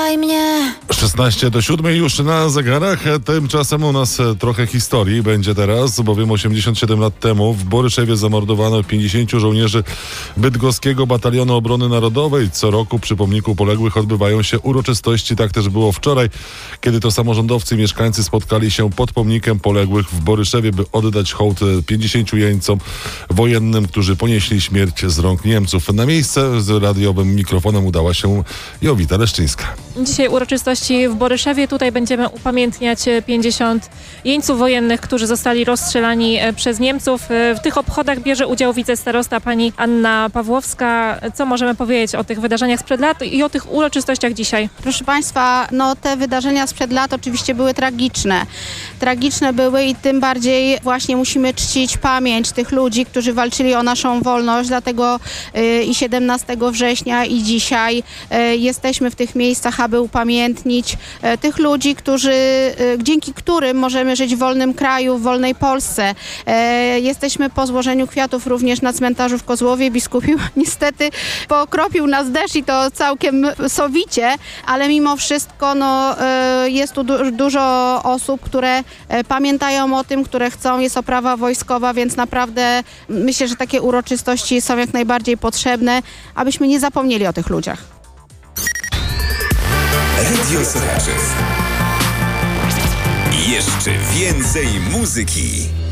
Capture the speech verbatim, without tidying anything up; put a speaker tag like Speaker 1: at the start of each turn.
Speaker 1: Kochaj mnie.
Speaker 2: szesnaście do siódmej już na zegarach. Tymczasem u nas trochę historii będzie teraz, bowiem osiemdziesiąt siedem lat temu w Boryszewie zamordowano pięćdziesięciu żołnierzy Bydgoskiego Batalionu Obrony Narodowej. Co roku przy pomniku poległych odbywają się uroczystości. Tak też było wczoraj, kiedy to samorządowcy i mieszkańcy spotkali się pod pomnikiem poległych w Boryszewie, by oddać hołd pięćdziesięciu jeńcom wojennym, którzy ponieśli śmierć z rąk Niemców. Na miejsce z radiowym mikrofonem udała się Jowita Leszczyńska.
Speaker 3: Dzisiaj uroczystości w Boryszewie. Tutaj będziemy upamiętniać pięćdziesiąt jeńców wojennych, którzy zostali rozstrzelani przez Niemców. W tych obchodach bierze udział wicestarosta pani Anna Pawłowska. Co możemy powiedzieć o tych wydarzeniach sprzed lat i o tych uroczystościach dzisiaj?
Speaker 4: Proszę Państwa, no te wydarzenia sprzed lat oczywiście były tragiczne. Tragiczne były i tym bardziej właśnie musimy czcić pamięć tych ludzi, którzy walczyli o naszą wolność. Dlatego y, i siedemnastego września i dzisiaj y, jesteśmy w tych miejscach, aby upamiętnić y, tych ludzi, którzy, y, dzięki którym możemy żyć w wolnym kraju, w wolnej Polsce. Y, jesteśmy po złożeniu kwiatów również na cmentarzu w Kozłowie. Biskupił niestety pokropił nas deszcz i to całkiem sowicie, ale mimo wszystko no, y, jest tu du- dużo osób, które y, pamiętają o tym, które chcą. Jest oprawa wojskowa, więc naprawdę myślę, że takie uroczystości są jak najbardziej potrzebne, abyśmy nie zapomnieli o tych ludziach.
Speaker 5: Radio Soraczyk. Jeszcze więcej muzyki.